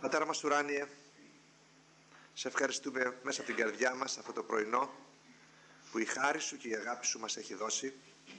Πατέρα μας ουράνιε, σε ευχαριστούμε μέσα από την καρδιά μας αυτό το πρωινό που η χάρη σου και η αγάπη σου μας έχει δώσει.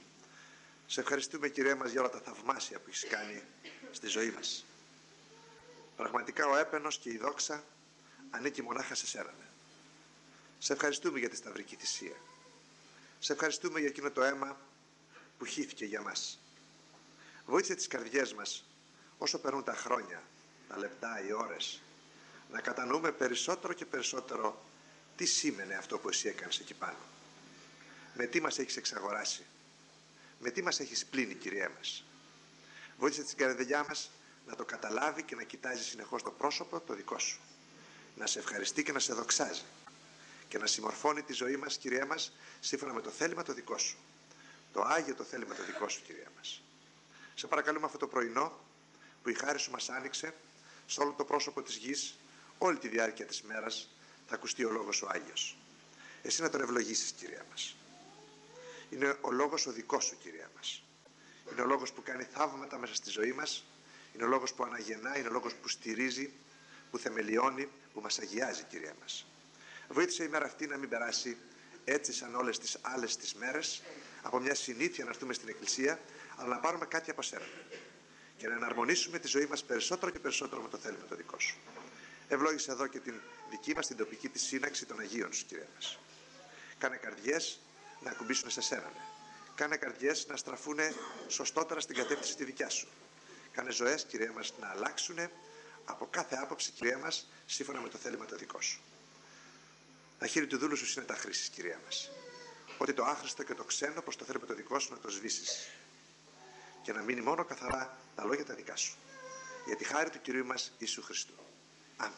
Σε ευχαριστούμε, Κύριε μας, για όλα τα θαυμάσια που έχεις κάνει στη ζωή μας. Πραγματικά ο έπαινος και η δόξα ανήκει μονάχα σε σένα. Σε ευχαριστούμε για τη σταυρική θυσία. Σε ευχαριστούμε για εκείνο το αίμα που χύθηκε για μας. Βοήθησε τις καρδιές μας, όσο περνούν τα χρόνια, τα λεπτά, οι ώρες, να κατανοούμε περισσότερο και περισσότερο τι σήμαινε αυτό που εσύ έκανες εκεί πάνω. Με τι μας έχεις εξαγοράσει, με τι μας έχεις πλύνει, Κυριέ μας. Βοήθησε την καρδιά μας να το καταλάβει και να κοιτάζει συνεχώς το πρόσωπο το δικό σου, να σε ευχαριστεί και να σε δοξάζει και να συμμορφώνει τη ζωή μας, Κυριέ μας, σύμφωνα με το θέλημα το δικό σου, το άγιο το θέλημα το δικό σου, Κυριέ μας. Σε παρακαλούμε αυτό το πρωινό που η χάρη σου μας άνοιξε σε όλο το πρόσωπο της γης, όλη τη διάρκεια της μέρας θα ακουστεί ο λόγος ο Άγιος. Εσύ να τον ευλογήσεις, Κυρία μας. Είναι ο λόγος ο δικός σου, Κυρία μας. Είναι ο λόγος που κάνει θαύματα μέσα στη ζωή μας. Είναι ο λόγος που αναγεννά, είναι ο λόγος που στηρίζει, που θεμελιώνει, που μας αγιάζει, Κυρία μας. Βοήθησε η μέρα αυτή να μην περάσει έτσι σαν όλες τις άλλες τις μέρες, από μια συνήθεια να έρθουμε στην Εκκλησία, αλλά να πάρουμε κάτι από σένα και να εναρμονίσουμε τη ζωή μας περισσότερο και περισσότερο με το θέλημα το δικό σου. Ευλόγησε εδώ και την δική μας την τοπική τη σύναξη των Αγίων σου, Κυρία μας. Κάνε καρδιές να ακουμπήσουν σε σένα. Κάνε καρδιές να στραφούν σωστότερα στην κατεύθυνση τη δικιά σου. Κάνε ζωές, Κυρία μας, να αλλάξουν από κάθε άποψη, Κυρία μας, σύμφωνα με το θέλημα το δικό σου. Τα χείλη του δούλου σου είναι τα χρήσης, Κυρία μας. Ότι το άχρηστο και το ξένο προς το θέλημα το δικό σου να το σβήσεις και να μείνει μόνο καθαρά τα λόγια τα δικά σου. Για τη χάρη του Κυρίου μας Ιησού Χριστού. Αμήν.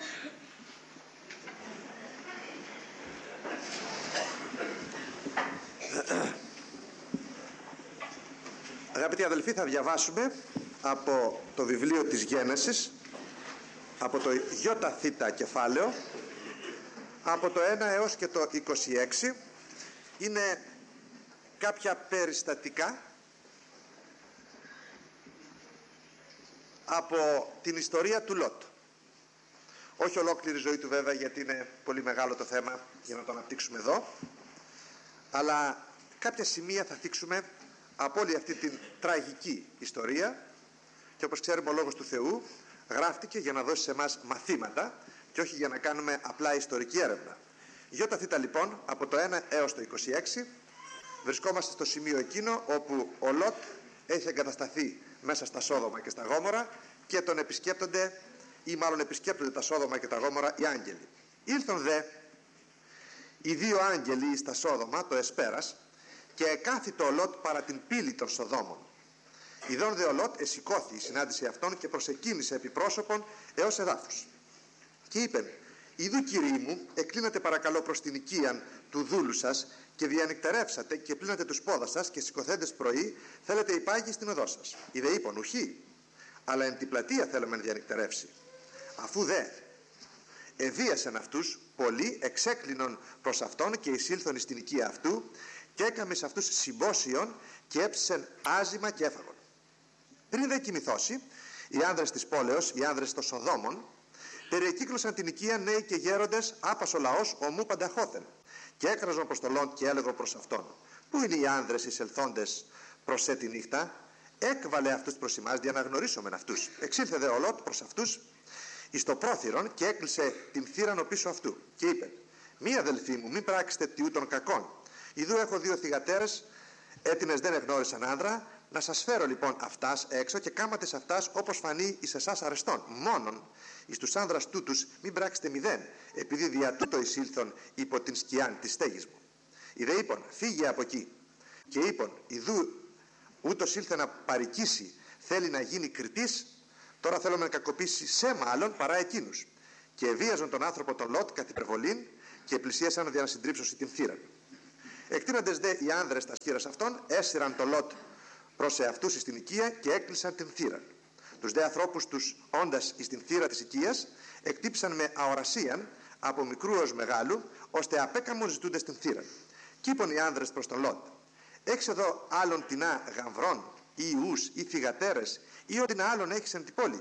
Αγαπητοί αδελφοί, θα διαβάσουμε από το βιβλίο της Γένεσης, από το ΙΘ κεφάλαιο, από το 1 έως και το 26. Είναι κάποια περιστατικά από την ιστορία του Λότ. Όχι ολόκληρη ζωή του βέβαια, γιατί είναι πολύ μεγάλο το θέμα για να το αναπτύξουμε εδώ, αλλά κάποια σημεία θα θίξουμε από όλη αυτή την τραγική ιστορία, και όπως ξέρουμε ο Λόγος του Θεού γράφτηκε για να δώσει σε εμάς μαθήματα και όχι για να κάνουμε απλά ιστορική έρευνα. ΙΘ λοιπόν, από το 1 έως το 26 βρισκόμαστε στο σημείο εκείνο όπου ο Λότ έχει εγκατασταθεί μέσα στα Σόδομα και στα Γόμορα και τον επισκέπτονται, ή μάλλον επισκέπτονται τα Σόδομα και τα Γόμορα οι άγγελοι. Ήλθον δε οι δύο άγγελοι στα Σόδομα το εσπέρας και εκάθιτο ο Λότ παρά την πύλη των Σοδόμων. Ιδών δε ο Λότ εσηκώθη η συνάντηση αυτών και προσεκίνησε επί πρόσωπον έως εδάφους. Και είπεν: «Ιδού, Κύριοι μου, εκκλίνατε παρακαλώ προς την οικίαν του δούλου σας και διανυκτερεύσατε και πλύνατε τους πόδας σας και σηκωθέντες πρωί θέλετε υπάγει στην οδό σας. Ιδε είπον: ουχή, αλλά εν την πλατεία θέλουμε να διανυκτερεύσει. Αφού δε εβίασαν αυτούς, πολλοί εξέκλεινον προς αυτόν και εισήλθον στην οικία αυτού και έκαμε σε αυτούς συμπόσιον και έψησεν άζημα και έφαγον. Πριν δε κοιμηθώσει, οι άνδρες της πόλεως, οι άνδρες των Σοδόμων, περιεκύκλωσαν την οικία νέοι και γέροντες, άπας ο λαός ομού πανταχώθεν, και έκραζον προς το Λότ και έλεγον προς αυτόν: Πού είναι οι άνδρες εισελθόντες προς τη νύχτα? Έκβαλε αυτούς προς εμάς, διαναγνωρίσομεν αυτούς. Εξήλθε δε ο Λότ προς αυτούς εις το πρόθυρον και έκλεισε την θύραν πίσω αυτού. Και είπε: Μη αδελφοί μου, μην πράξετε τιούτων κακών. Ιδού έχω δύο θυγατέρες, έτινες δεν εγνώρισαν άνδρα. Να σας φέρω λοιπόν αυτάς έξω και κάματε σε αυτάς όπως φανεί εις εσάς αρεστών. Μόνον εις τους άνδρας τούτους μην πράξετε μηδέν, επειδή δια τούτο εισήλθον υπό την σκιάν της στέγης μου. Ιδε είπον: Φύγε από εκεί. Και είπον: Ιδού ούτως ήλθε να παρικήσει, θέλει να γίνει κριτής, τώρα θέλουμε να κακοποιήσει σε μάλλον παρά εκείνους. Και εβίαζον τον άνθρωπο τον Λότ καθ' υπερβολήν και πλησίασαν για να συντρίψωσι την θύραν. Εκτείναντες δε οι άνδρες τα σχήρας αυτών, έσυραν τον Λότ προς εαυτούς εις την οικία και έκλεισαν την θύραν. Τους δε ανθρώπους τους όντας εις την θύρα της οικίας εκτύπησαν με αορασίαν από μικρού έως μεγάλου, ώστε απέκαμον ζητούνται στην θύραν. Κι είπαν οι άνδρες προς τον Λότ: Έχεις εδώ άλλον τεινά γαμβρών ή ιούς ή θυγατέρες ή ό,τι άλλον έχεις εν την πόλη?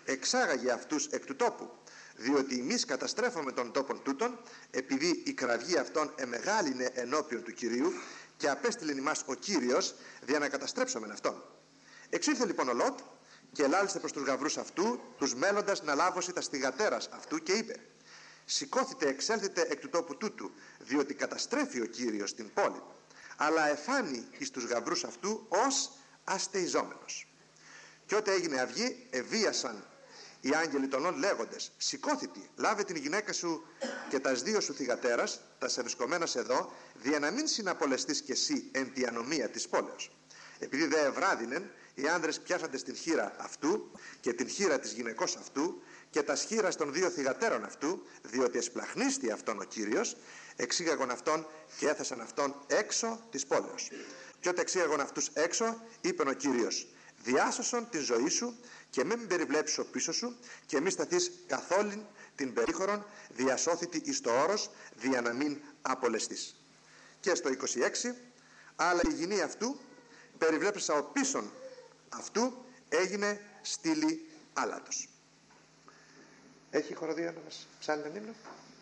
εξάγαγε αυτούς εκ του τόπου, διότι εμείς καταστρέφουμε των τόπων τούτων, επειδή η κραυγή αυτών εμεγάλινε ενώπιον του Κυρίου και απέστειλε ημάς ο Κύριος δια να καταστρέψομεν αυτόν. Εξήλθε λοιπόν ο Λότ και ελάλησε προς τους γαβρούς αυτού, τους μέλλοντας να λάβωση τα στιγατέρας αυτού, και είπε: σηκώθητε, εξέλθετε εκ του τόπου τούτου, διότι καταστρέφει ο Κύριος την πόλη. Αλλά εφάνει εις τους γαβρούς αυτού ως αστεϊζόμενος. Και όταν έγινε αυγή, εβίασαν οι άγγελοι των όν λέγοντες: σηκώθητε, λάβε την γυναίκα σου και τας δύο σου θυγατέρας, τας ευρισκομένας εδώ, δια να μην συναπολεστείς κι εσύ εν τη ανομία της πόλεως. Επειδή δε ευράδινεν, οι άνδρες πιάσαντε στην χείρα αυτού και την χείρα της γυναικός αυτού και τα σχήρα των δύο θυγατέρων αυτού, διότι εσπλαχνίστη αυτόν ο Κύριος, εξήγαγον αυτόν και έθεσαν αυτόν έξω της πόλεως. Και όταν εξήγαγον αυτούς έξω, είπεν ο Κύριος: διάσωσον την ζωή σου και μην περιβλέψω πίσω σου και μη σταθείς καθόλην την περίχωρον, διασώθητη εις το όρος, δια να μην απολεστείς. Και στο 26, αλλά η γυνή αυτού, περιβλέψα ο πίσων αυτού, έγινε στήλη άλατος. Έχει χοροδία να μας ψάλει ένα ύμνο?